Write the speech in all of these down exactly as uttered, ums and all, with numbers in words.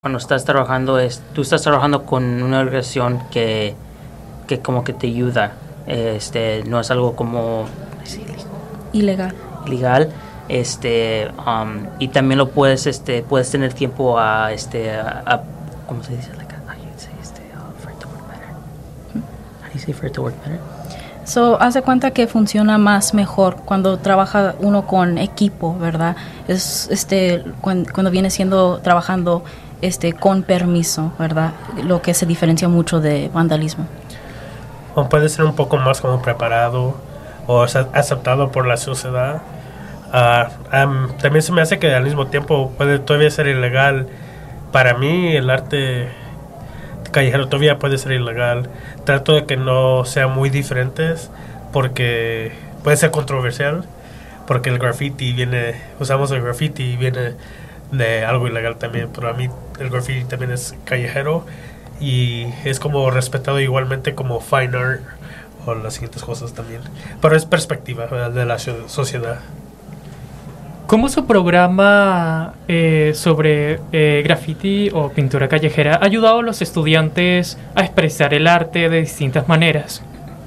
Cuando estás trabajando, es, tú estás trabajando con una organización que, que como que te ayuda. Este, no es algo como sí, ilegal. Ilegal. Este, um, y también lo puedes, este, puedes tener tiempo a, este, a, a ¿cómo se dice? Like, how do you say, este, uh, for it to work better? How do you say for it to work better? So, haz de cuenta que funciona más mejor cuando trabaja uno con equipo, ¿verdad? Es este cuando, cuando viene siendo trabajando este con permiso, ¿verdad? Lo que se diferencia mucho de vandalismo. O puede ser un poco más como preparado o aceptado por la sociedad. Uh, um, también se me hace que al mismo tiempo puede todavía ser ilegal. Para mí el arte callejero todavía puede ser ilegal. Trato de que no sean muy diferentes porque puede ser controversial, porque el graffiti viene, usamos el graffiti y viene de algo ilegal también, pero a mí el graffiti también es callejero y es como respetado igualmente como fine art o las siguientes cosas también, pero es perspectiva, ¿verdad?, de la sociedad. ¿Cómo su programa eh, sobre eh, graffiti o pintura callejera ha ayudado a los estudiantes a expresar el arte de distintas maneras?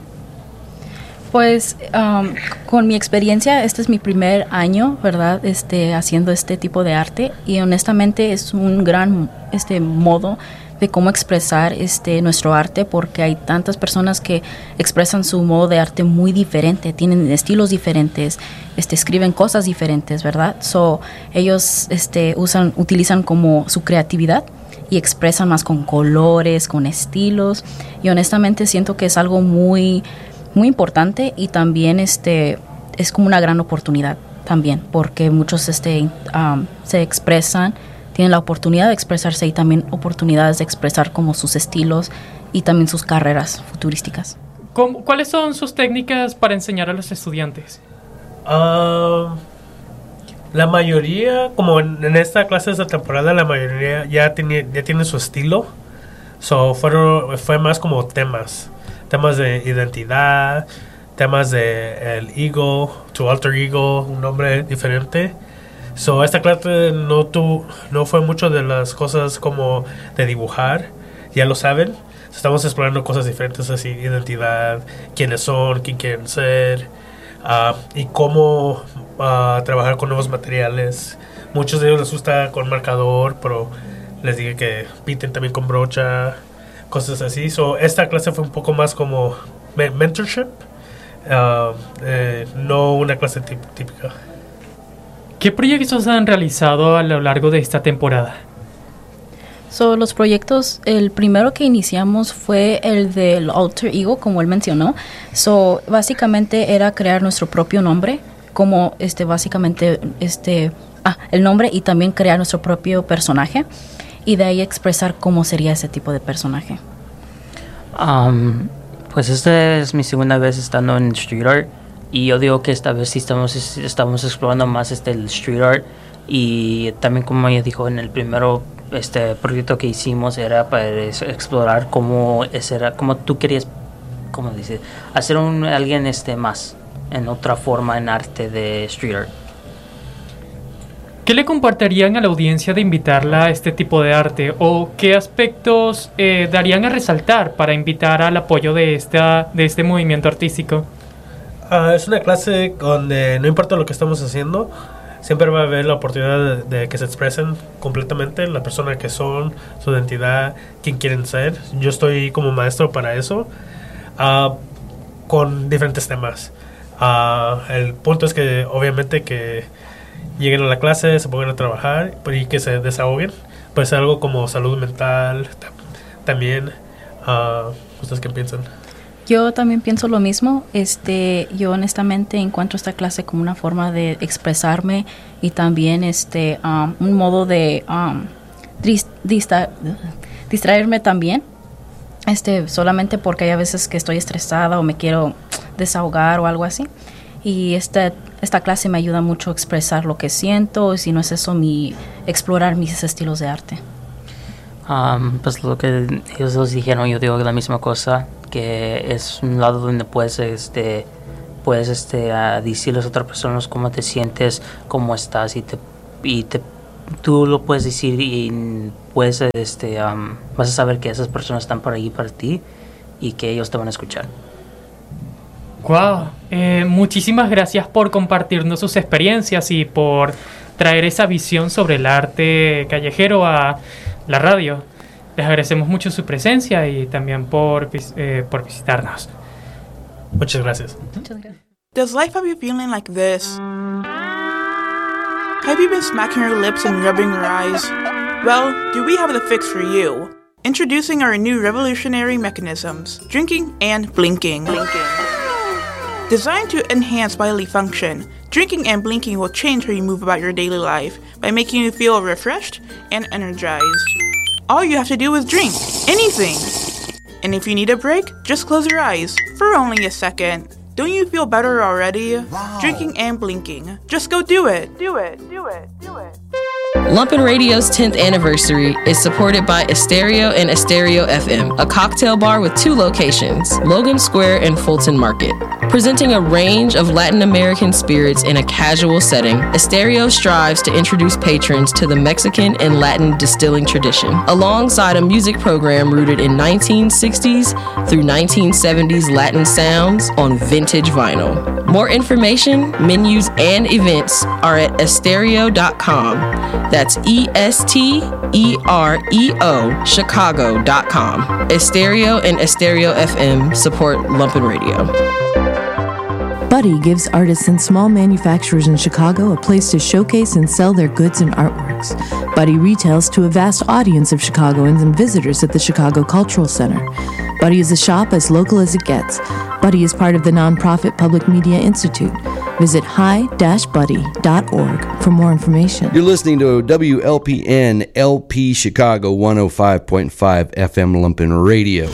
Pues um, con mi experiencia, este es mi primer año, ¿verdad? Este, haciendo este tipo de arte y honestamente es un gran este modo de cómo expresar este nuestro arte, porque hay tantas personas que expresan su modo de arte muy diferente, tienen estilos diferentes, este escriben cosas diferentes, ¿verdad? So ellos este usan utilizan como su creatividad y expresan más con colores, con estilos, y honestamente siento que es algo muy muy importante y también este es como una gran oportunidad también, porque muchos este um, se expresan, tienen la oportunidad de expresarse y también oportunidades de expresar como sus estilos y también sus carreras futurísticas. ¿Cuáles son sus técnicas para enseñar a los estudiantes? Uh, la mayoría, como en, en esta clase de esta temporada, la mayoría ya tiene, ya tiene su estilo. So, fueron, fue más como temas. Temas de identidad, temas de el ego, tu alter ego, un nombre diferente. So, esta clase no, tu, no fue mucho de las cosas como de dibujar, ya lo saben. Estamos explorando cosas diferentes así, identidad, quiénes son, quién quieren ser, uh, y cómo uh, trabajar con nuevos materiales. Muchos de ellos les gusta con marcador, pero les dije que pinten también con brocha, cosas así. So, esta clase fue un poco más como mentorship, uh, eh, no una clase típica. ¿Qué proyectos han realizado a lo largo de esta temporada? So, los proyectos, el primero que iniciamos fue el del alter ego, como él mencionó. So, básicamente era crear nuestro propio nombre, como este básicamente este ah, el nombre, y también crear nuestro propio personaje y de ahí expresar cómo sería ese tipo de personaje. Um, pues esta es mi segunda vez estando en street art. Y yo digo que esta vez sí estamos, estamos explorando más este, el street art. Y también, como ella dijo, en el primero este proyecto que hicimos era para explorar cómo, era, cómo tú querías, cómo dice, hacer un, alguien este, más en otra forma en arte de street art. ¿Qué le compartirían a la audiencia de invitarla a este tipo de arte? ¿O qué aspectos eh, darían a resaltar para invitar al apoyo de, esta, de este movimiento artístico? Uh, es una clase donde no importa lo que estamos haciendo, siempre va a haber la oportunidad de, de que se expresen completamente la persona que son, su identidad, quién quieren ser. Yo estoy como maestro para eso, uh, con diferentes temas. Uh, el punto es que obviamente que lleguen a la clase, se pongan a trabajar y que se desahoguen. Puede ser algo como salud mental también. Uh, ¿Ustedes qué piensan? Yo también pienso lo mismo. Este, yo honestamente encuentro esta clase como una forma de expresarme y también este um, un modo de um, dist- distra- distraerme también. Este, solamente porque hay a veces que estoy estresada o me quiero desahogar o algo así. Y esta esta clase me ayuda mucho a expresar lo que siento, y si no es eso, mi explorar mis estilos de arte. Um, pues lo que ellos los dijeron, yo digo la misma cosa, que es un lado donde puedes este puedes este uh, decirles a otras personas cómo te sientes, cómo estás, y te y te tú lo puedes decir y puedes, este, um, vas a saber que esas personas están por ahí para ti y que ellos te van a escuchar. Wow, eh, muchísimas gracias por compartirnos sus experiencias y por traer esa visión sobre el arte callejero a la radio. Les agradecemos mucho su presencia y también por, eh, por visitarnos. Muchas gracias. Muchas gracias. Does life have you feeling like this? Have you been smacking your lips and rubbing your eyes? Well, do we have the fix for you? Introducing our new revolutionary mechanisms, drinking and blinking. Blinking. Designed to enhance bodily function, drinking and blinking will change how you move about your daily life by making you feel refreshed and energized. All you have to do is drink anything. And if you need a break, just close your eyes for only a second. Don't you feel better already? Wow. Drinking and blinking. Just go do it. Do it. Do it. Do it. Lumpin' Radio's tenth anniversary is supported by Estereo and Estereo F M, a cocktail bar with two locations, Logan Square and Fulton Market. Presenting a range of Latin American spirits in a casual setting, Estereo strives to introduce patrons to the Mexican and Latin distilling tradition, alongside a music program rooted in nineteen sixties through nineteen seventies Latin sounds on vintage vinyl. More information, menus, and events are at estereo dot com. That's E S T E R E O, Chicago dot com. Estereo and Estereo F M support Lumpin' Radio. Buddy gives artists and small manufacturers in Chicago a place to showcase and sell their goods and artworks. Buddy retails to a vast audience of Chicagoans and visitors at the Chicago Cultural Center. Buddy is a shop as local as it gets. Buddy is part of the nonprofit Public Media Institute. Visit hi dash buddy dot org for more information. You're listening to W L P N L P Chicago one oh five point five F M Lumpin' Radio.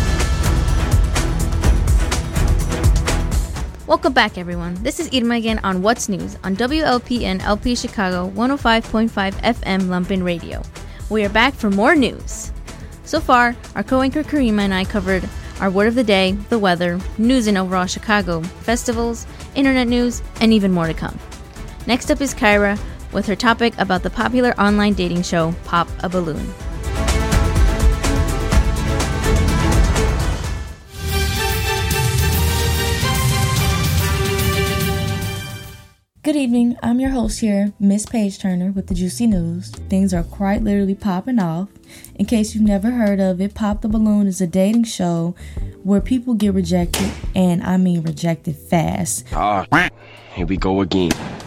Welcome back, everyone. This is Irma again on What's News on W L P N L P Chicago one oh five point five F M Lumpin' Radio. We are back for more news. So far, our co-anchor Karima and I covered our word of the day, the weather, news in overall Chicago, festivals, internet news, and even more to come. Next up is Kyra with her topic about the popular online dating show Pop a Balloon. Good evening, I'm your host here, Miss Paige Turner with the Juicy News. Things are quite literally popping off. In case you've never heard of it, Pop the Balloon is a dating show where people get rejected, and I mean rejected fast. Ah, here we go again.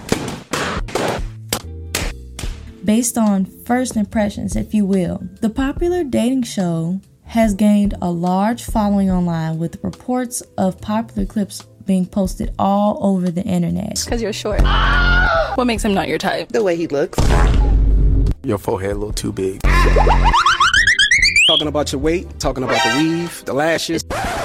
Based on first impressions, if you will. The popular dating show has gained a large following online with reports of popular clips being posted all over the internet. Because you're short. What makes him not your type? The way he looks. Your forehead a little too big. Talking about your weight, talking about the weave, the lashes.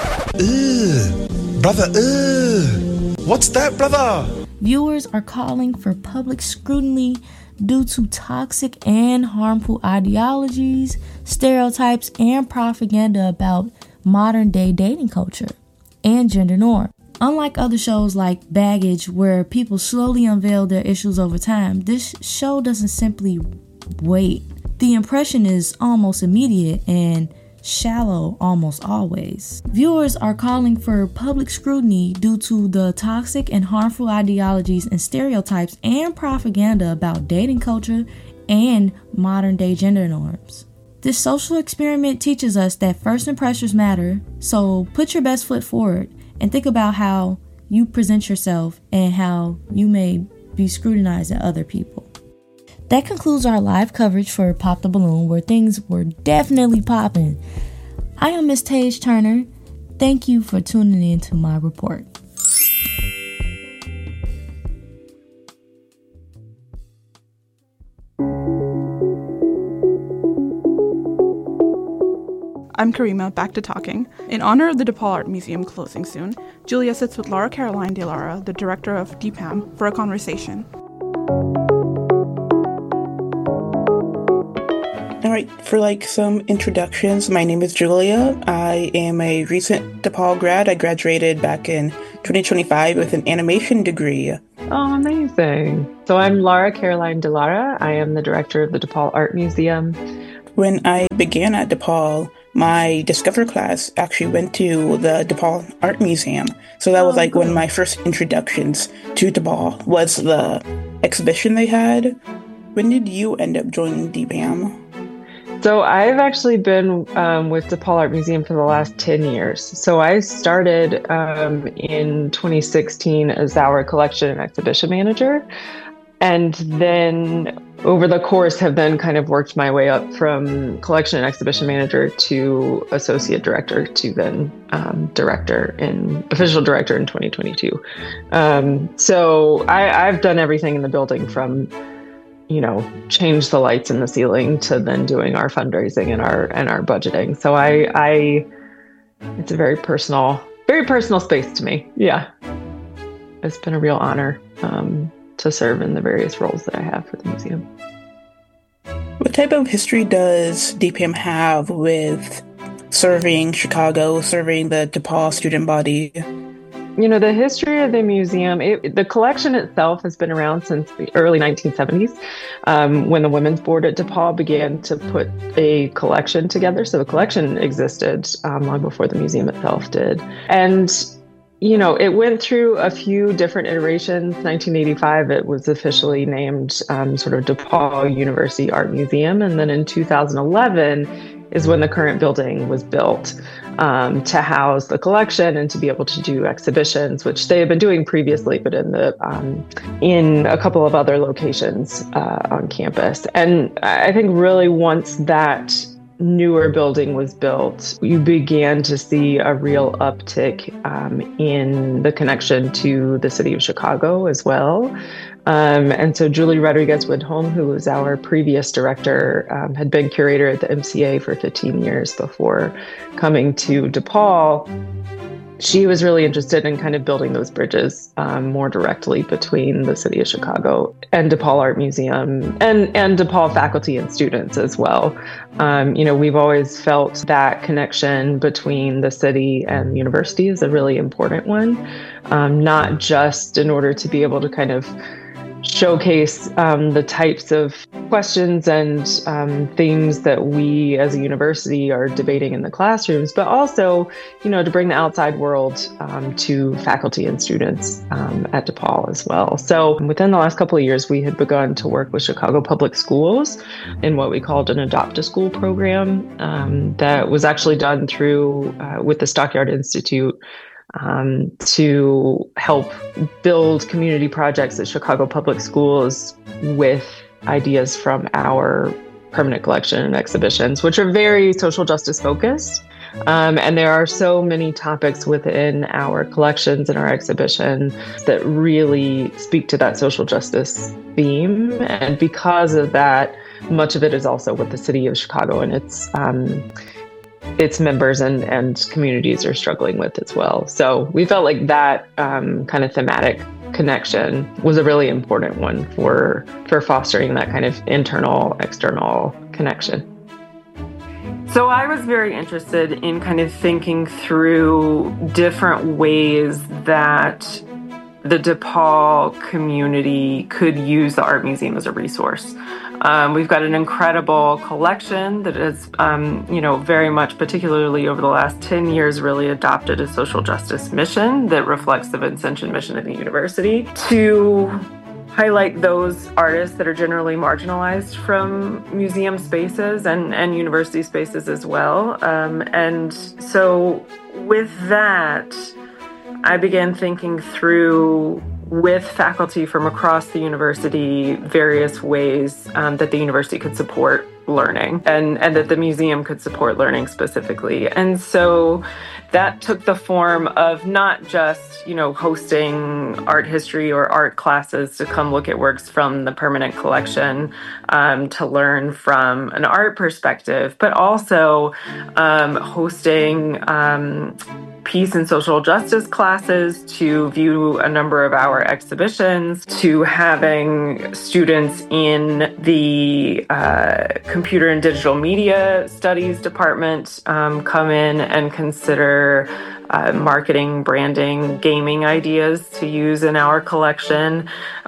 Ugh, brother, ugh. What's that, brother? Viewers are calling for public scrutiny due to toxic and harmful ideologies, stereotypes, and propaganda about modern-day dating culture and gender norms. Unlike other shows like Baggage, where people slowly unveil their issues over time, this show doesn't simply wait. The impression is almost immediate and shallow almost always. Viewers are calling for public scrutiny due to the toxic and harmful ideologies and stereotypes and propaganda about dating culture and modern-day gender norms. This social experiment teaches us that first impressions matter, so put your best foot forward and think about how you present yourself and how you may be scrutinized at other people. That concludes our live coverage for Pop the Balloon, where things were definitely popping. I am Miss Paige Turner. Thank you for tuning in to my report. I'm Karima, back to talking. In honor of the DePaul Art Museum closing soon, Julia sits with Laura Caroline De Lara, the director of D P A M, for a conversation. All right, for like some introductions, my name is Julia. I am a recent DePaul grad. I graduated back in twenty twenty-five with an animation degree. Oh, amazing. So I'm Laura Caroline DeLara. I am the director of the DePaul Art Museum. When I began at DePaul, my Discover class actually went to the DePaul Art Museum. So that was like one of my first introductions to DePaul was the exhibition they had. When did you end up joining D PAM? So I've actually been um, with DePaul Art Museum for the last ten years. So I started um, in twenty sixteen as our collection and exhibition manager. And then over the course have then kind of worked my way up from collection and exhibition manager to associate director to then um, director in official director in twenty twenty-two. Um, so I, I've done everything in the building from you know, change the lights in the ceiling to then doing our fundraising and our and our budgeting. So I, I, it's a very personal, very personal space to me. Yeah, it's been a real honor um, to serve in the various roles that I have for the museum. What type of history does D PAM have with serving Chicago, serving the DePaul student body? You know, the history of the museum, it, the collection itself has been around since the early nineteen seventies, um, when the Women's Board at DePaul began to put a collection together. So the collection existed um, long before the museum itself did. And, you know, it went through a few different iterations. nineteen eighty-five, it was officially named um, sort of DePaul University Art Museum. And then in two thousand eleven is when the current building was built um, to house the collection and to be able to do exhibitions, which they had been doing previously, but in the um, in a couple of other locations uh, on campus. And I think really once that newer building was built, you began to see a real uptick um, in the connection to the city of Chicago as well. Um, and so Julie Rodriguez-Woodholm, who was our previous director, um, had been curator at the M C A for fifteen years before coming to DePaul. She was really interested in kind of building those bridges um, more directly between the city of Chicago and DePaul Art Museum and, and DePaul faculty and students as well. Um, you know, we've always felt that connection between the city and the university is a really important one, um, not just in order to be able to kind of showcase um, the types of questions and um, themes that we as a university are debating in the classrooms, but also, you know, to bring the outside world um, to faculty and students um, at DePaul as well. So within the last couple of years, we had begun to work with Chicago Public Schools in what we called an Adopt a School program um, that was actually done through uh, with the Stockyard Institute Um, to help build community projects at Chicago Public Schools with ideas from our permanent collection and exhibitions, which are very social justice focused. Um, and there are so many topics within our collections and our exhibition that really speak to that social justice theme. And because of that, much of it is also what the city of Chicago and its um, its members and, and communities are struggling with as well. So we felt like that um, kind of thematic connection was a really important one for, for fostering that kind of internal, external connection. So I was very interested in kind of thinking through different ways that the DePaul community could use the art museum as a resource. Um, we've got an incredible collection that has, um, you know, very much, particularly over the last ten years, really adopted a social justice mission that reflects the Vincentian mission of the university to highlight those artists that are generally marginalized from museum spaces and, and university spaces as well. Um, and so with that, I began thinking through with faculty from across the university various ways um, that the university could support learning and, and that the museum could support learning specifically. And so that took the form of not just, you know, hosting art history or art classes to come look at works from the permanent collection um, to learn from an art perspective, but also um, hosting um, peace and social justice classes, to view a number of our exhibitions, to having students in the uh, computer and digital media studies department um, come in and consider uh, marketing, branding, gaming ideas to use in our collection.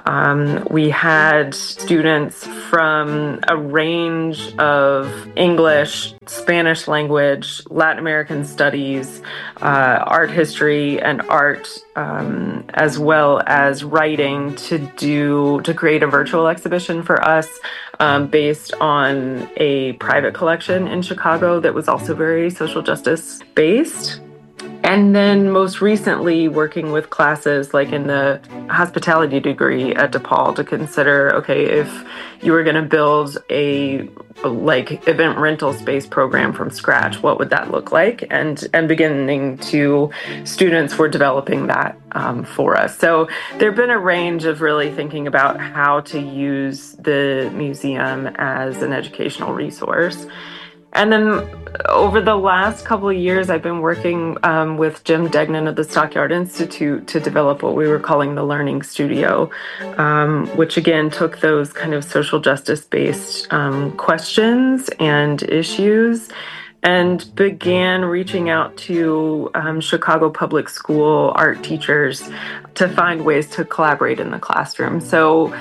Um, we had students from a range of English, Spanish language, Latin American studies, uh, art history, and art, um, as well as writing to do to create a virtual exhibition for us um, based on a private collection in Chicago that was also very social justice based. And then most recently working with classes like in the hospitality degree at DePaul to consider, okay, if you were going to build a like event rental space program from scratch, what would that look like? And and beginning to, students were developing that um, for us. So there've been a range of really thinking about how to use the museum as an educational resource. And then over the last couple of years, I've been working um, with Jim Degnan of the Stockyard Institute to develop what we were calling the Learning Studio, um, which again took those kind of social justice-based um, questions and issues and began reaching out to um, Chicago public school art teachers to find ways to collaborate in the classroom. So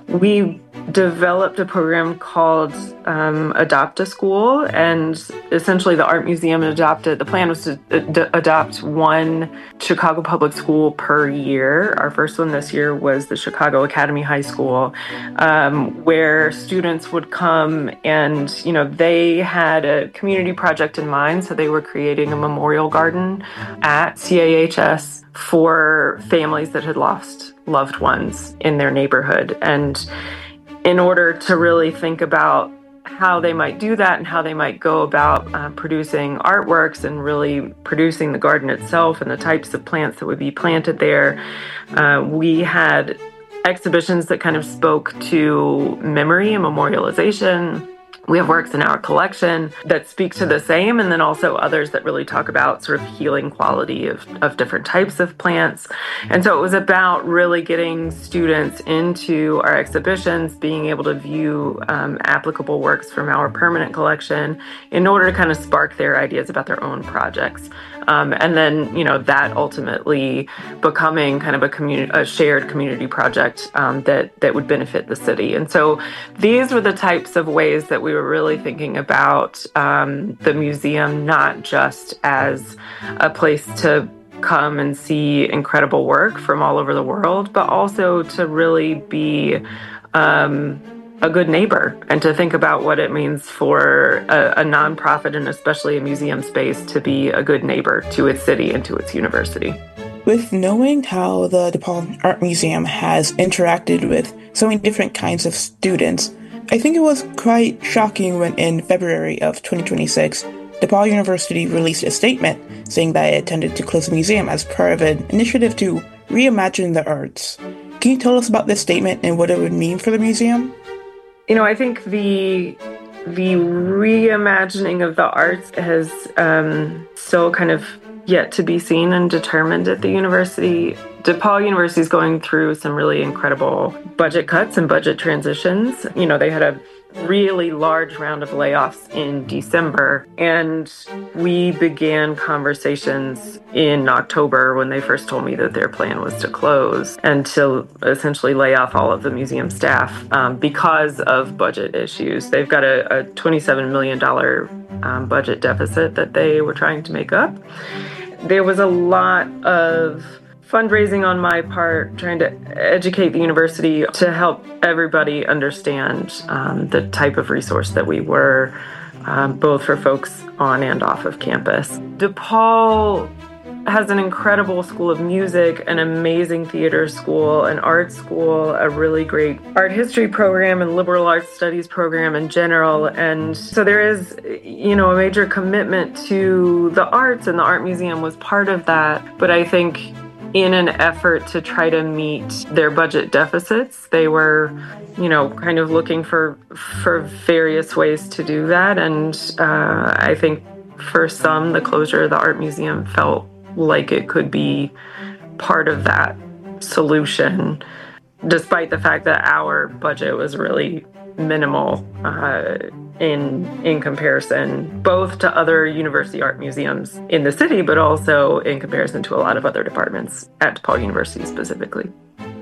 we developed a program called um, Adopt a School, and essentially the Art Museum adopted, the plan was to ad- adopt one Chicago public school per year. Our first one this year was the Chicago Academy High School, um, where students would come and, you know, they had a community project in mind, so they were creating a memorial garden at C A H S for families that had lost loved ones in their neighborhood. And in order to really think about how they might do that and how they might go about uh, producing artworks and really producing the garden itself and the types of plants that would be planted there, uh, we had exhibitions that kind of spoke to memory and memorialization. We have works in our collection that speak to the same, and then also others that really talk about sort of healing quality of, of different types of plants. And so it was about really getting students into our exhibitions, being able to view um, applicable works from our permanent collection in order to kind of spark their ideas about their own projects. Um, and then, you know, that ultimately becoming kind of a community, a shared community project um, that, that would benefit the city. And so these were the types of ways that we were really thinking about um, the museum, not just as a place to come and see incredible work from all over the world, but also to really be um, a good neighbor and to think about what it means for a, a nonprofit and especially a museum space to be a good neighbor to its city and to its university. With knowing how the DePaul Art Museum has interacted with so many different kinds of students, I think it was quite shocking when in February of twenty twenty-six, DePaul University released a statement saying that it intended to close the museum as part of an initiative to reimagine the arts. Can you tell us about this statement and what it would mean for the museum? You know, I think the the reimagining of the arts has um, still kind of yet to be seen and determined at the university. DePaul University is going through some really incredible budget cuts and budget transitions. You know, they had a really large round of layoffs in December, and we began conversations in October when they first told me that their plan was to close and to essentially lay off all of the museum staff um, because of budget issues. They've got a, a twenty-seven million dollars um, budget deficit that they were trying to make up. There was a lot of fundraising on my part, trying to educate the university to help everybody understand um, the type of resource that we were, um, both for folks on and off of campus. DePaul has an incredible school of music, an amazing theater school, an art school, a really great art history program and liberal arts studies program in general. And so there is, you know, a major commitment to the arts, and the Art Museum was part of that. But I think in an effort to try to meet their budget deficits, they were, you know, kind of looking for for various ways to do that. And uh, I think for some, the closure of the Art Museum felt like it could be part of that solution, despite the fact that our budget was really minimal. Uh, in in comparison, both to other university art museums in the city, but also in comparison to a lot of other departments at DePaul University specifically.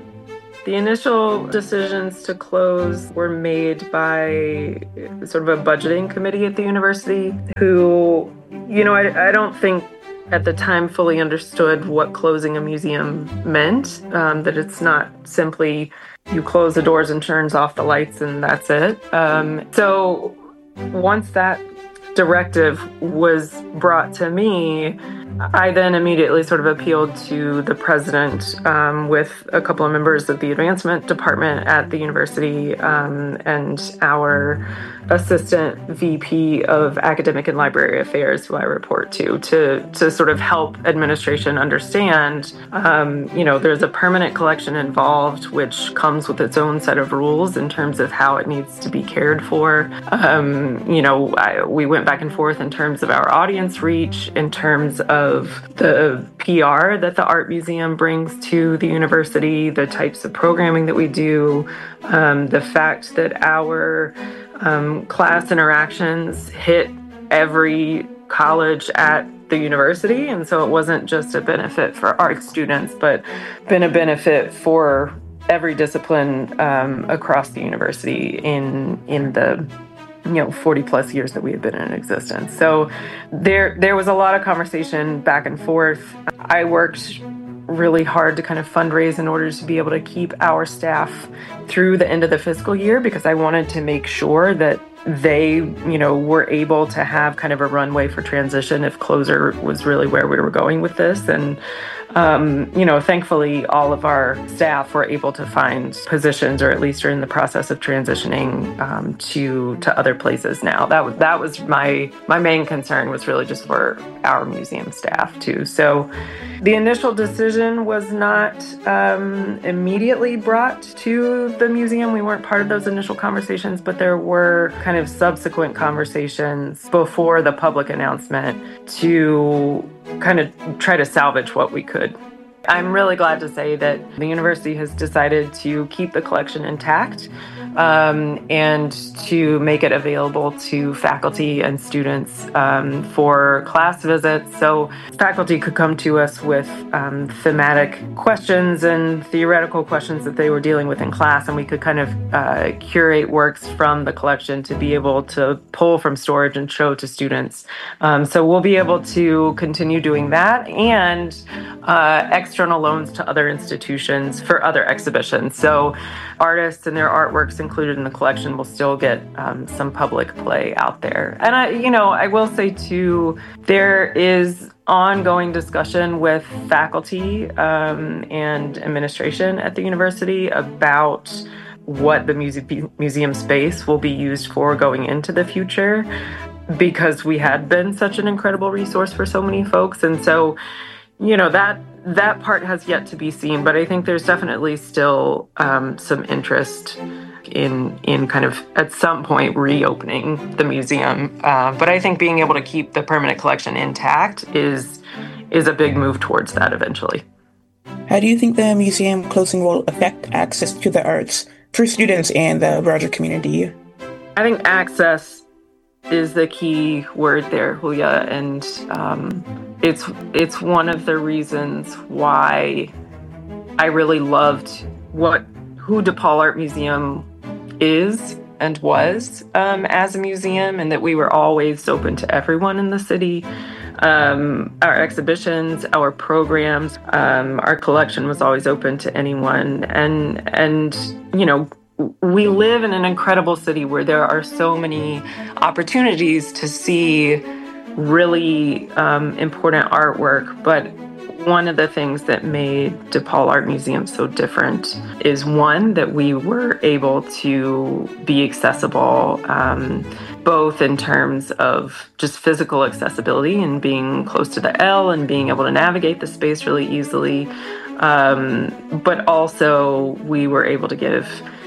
The initial decisions to close were made by sort of a budgeting committee at the university who, you know, I, I don't think at the time fully understood what closing a museum meant, um, that it's not simply you close the doors and turns off the lights and that's it. Um, so once that directive was brought to me, I then immediately sort of appealed to the president um, with a couple of members of the advancement department at the university um, and our assistant V P of academic and library affairs, who I report to, to, to sort of help administration understand, um, you know, there's a permanent collection involved, which comes with its own set of rules in terms of how it needs to be cared for. Um, you know, I, we went back and forth in terms of our audience reach, in terms of the P R that the art museum brings to the university, the types of programming that we do, um, the fact that our um, class interactions hit every college at the university. And so it wasn't just a benefit for art students, but been a benefit for every discipline um, across the university in in the you know, forty plus years that we had been in existence. So there, there was a lot of conversation back and forth. I worked really hard to kind of fundraise in order to be able to keep our staff through the end of the fiscal year, because I wanted to make sure that they, you know, were able to have kind of a runway for transition if closure was really where we were going with this. And Um, you know, thankfully, all of our staff were able to find positions, or at least are in the process of transitioning um, to to other places now. That was that was my my main concern, was really just for our museum staff too. So the initial decision was not um, immediately brought to the museum. We weren't part of those initial conversations, but there were kind of subsequent conversations before the public announcement to kind of try to salvage what we could. I'm really glad to say that the university has decided to keep the collection intact um, and to make it available to faculty and students um, for class visits. So faculty could come to us with um, thematic questions and theoretical questions that they were dealing with in class, and we could kind of uh, curate works from the collection to be able to pull from storage and show to students. Um, so we'll be able to continue doing that, and uh, external loans to other institutions for other exhibitions. So artists and their artworks included in the collection will still get um, some public play out there. And I, you know, I will say too, there is ongoing discussion with faculty um, and administration at the university about what the muse- museum space will be used for going into the future, because we had been such an incredible resource for so many folks. And so, you know, that that part has yet to be seen, but I think there's definitely still um, some interest in in kind of at some point reopening the museum. Uh, but I think being able to keep the permanent collection intact is is a big move towards that eventually. How do you think the museum closing will affect access to the arts for students and the broader community? I think access is the key word there, Julia, and um, it's it's one of the reasons why I really loved what who DePaul Art Museum is and was um, as a museum, and that we were always open to everyone in the city. Um, our exhibitions, our programs, um, our collection was always open to anyone, and and you know. We live in an incredible city where there are so many opportunities to see really um, important artwork. But one of the things that made DePaul Art Museum so different is, one, that we were able to be accessible, um, both in terms of just physical accessibility and being close to the L and being able to navigate the space really easily. Um, but also we were able to give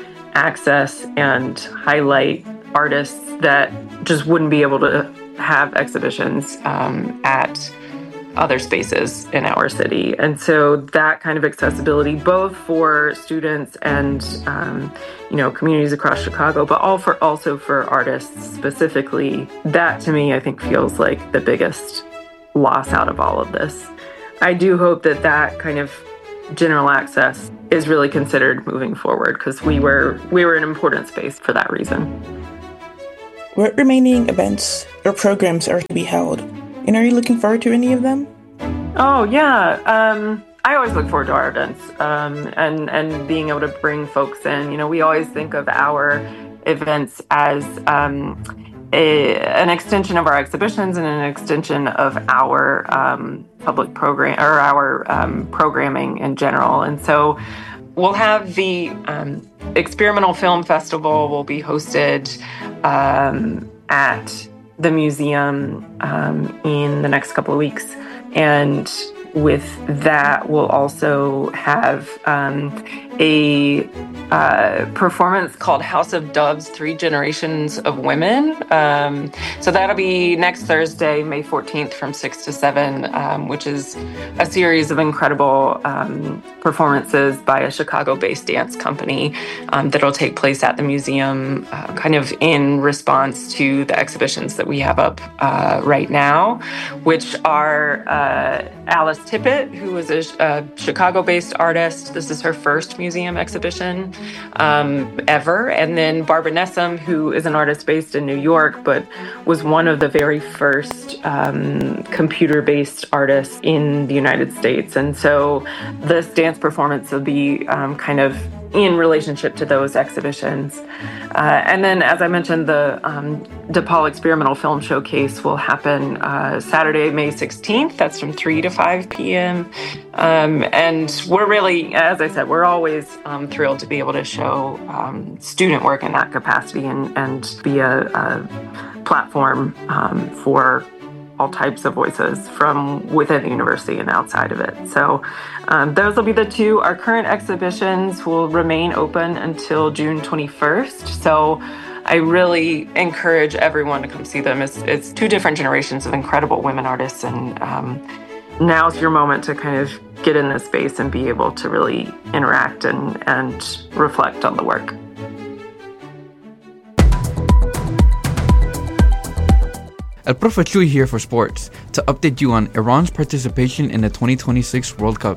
access and highlight artists that just wouldn't be able to have exhibitions um, at other spaces in our city. And so that kind of accessibility, both for students and, um, you know, communities across Chicago, but all for, also for artists specifically, that to me, I think feels like the biggest loss out of all of this. I do hope that that kind of general access is really considered moving forward, because we were, we were an important space for that reason. What remaining events or programs are to be held? And are you looking forward to any of them? Oh, yeah. Um, I always look forward to our events um, and, and being able to bring folks in. You know, we always think of our events as um, a, an extension of our exhibitions and an extension of our um, public program or our um, programming in general. And so we'll have the um, Experimental Film Festival will be hosted um, at the museum um, in the next couple of weeks. And with that, we'll also have um, a uh, performance called House of Doves, Three Generations of Women. Um, so that'll be next Thursday, May fourteenth from six to seven, um, which is a series of incredible um, performances by a Chicago-based dance company um, that'll take place at the museum uh, kind of in response to the exhibitions that we have up uh, right now, which are uh, Alice Tippett, who is a, a Chicago-based artist. This is her first museum exhibition um, ever. And then Barbara Nessum, who is an artist based in New York, but was one of the very first um, computer-based artists in the United States. And so this dance performance will be um, kind of in relationship to those exhibitions. Uh, and then, as I mentioned, the um, DePaul Experimental Film Showcase will happen uh, Saturday, May sixteenth. That's from three to five p.m. Um, and we're really, as I said, we're always um, thrilled to be able to show um, student work in that capacity and, and be a, a platform um, for all types of voices from within the university and outside of it. So um, those will be the two. Our current exhibitions will remain open until June twenty-first. So I really encourage everyone to come see them. It's, it's two different generations of incredible women artists, and um, now's your moment to kind of get in this space and be able to really interact and, and reflect on the work. El Profe Chuy here for sports to update you on Iran's participation in the twenty twenty-six World Cup.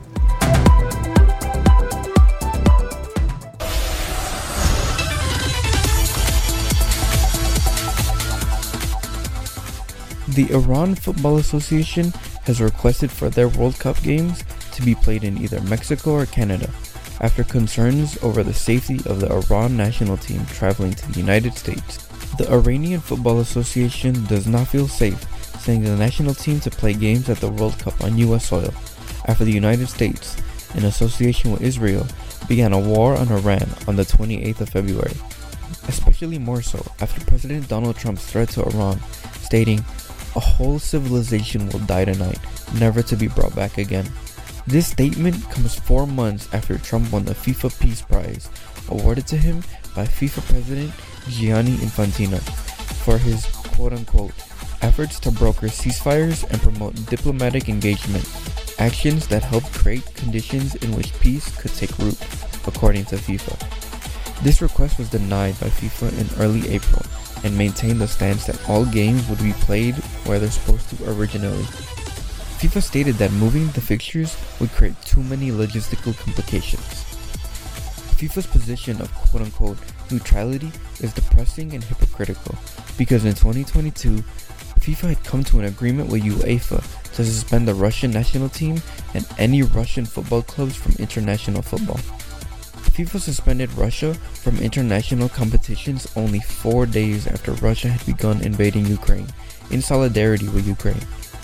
The Iran Football Association has requested for their World Cup games to be played in either Mexico or Canada after concerns over the safety of the Iran national team traveling to the United States. The Iranian Football Association does not feel safe sending the national team to play games at the World Cup on U S soil after the United States, in association with Israel, began a war on Iran on the twenty-eighth of February. Especially more so after President Donald Trump's threat to Iran, stating, "A whole civilization will die tonight, never to be brought back again." This statement comes four months after Trump won the FIFA Peace Prize, awarded to him by FIFA President Gianni Infantino, for his quote-unquote efforts to broker ceasefires and promote diplomatic engagement, actions that helped create conditions in which peace could take root, according to FIFA. This request was denied by FIFA in early April and maintained the stance that all games would be played where they're supposed to originally. FIFA stated that moving the fixtures would create too many logistical complications. FIFA's position of quote-unquote neutrality is depressing and hypocritical because in twenty twenty-two, FIFA had come to an agreement with UEFA to suspend the Russian national team and any Russian football clubs from international football. FIFA suspended Russia from international competitions only four days after Russia had begun invading Ukraine, in solidarity with Ukraine.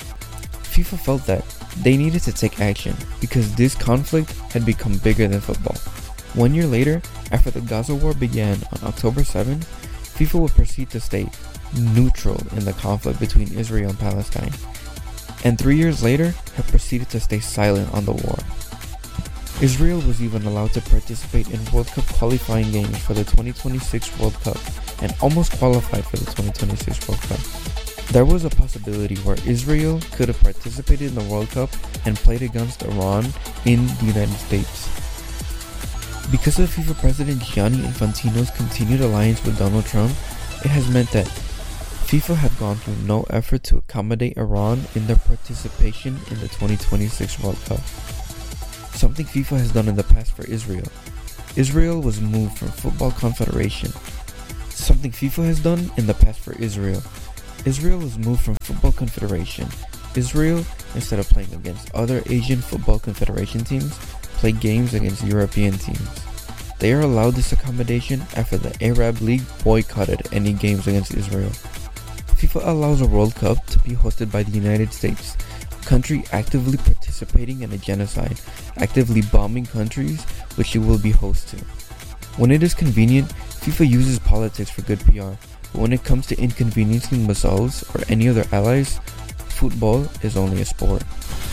FIFA felt that they needed to take action because this conflict had become bigger than football. One year later, after the Gaza war began on October seventh, FIFA would proceed to stay neutral in the conflict between Israel and Palestine, and three years later have proceeded to stay silent on the war. Israel was even allowed to participate in World Cup qualifying games for the twenty twenty-six World Cup and almost qualified for the twenty twenty-six World Cup. There was a possibility where Israel could have participated in the World Cup and played against Iran in the United States. Because of FIFA President Gianni Infantino's continued alliance with Donald Trump, it has meant that FIFA had gone through no effort to accommodate Iran in their participation in the twenty twenty-six World Cup. Something FIFA has done in the past for Israel. Israel was moved from Football Confederation. Something FIFA has done in the past for Israel. Israel was moved from Football Confederation. Israel, instead of playing against other Asian Football Confederation teams, play games against European teams. They are allowed this accommodation after the Arab League boycotted any games against Israel. FIFA allows a World Cup to be hosted by the United States, a country actively participating in a genocide, actively bombing countries which it will be host to. When it is convenient, FIFA uses politics for good P R, but when it comes to inconveniencing themselves or any other allies, football is only a sport.